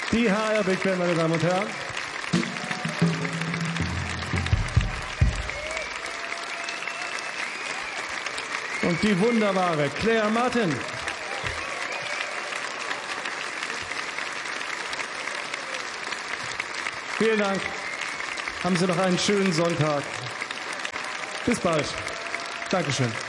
Die HR Big Band, meine Damen und Herren. Und die wunderbare Claire Martin. Vielen Dank. Haben Sie noch einen schönen Sonntag. Bis bald. Dankeschön.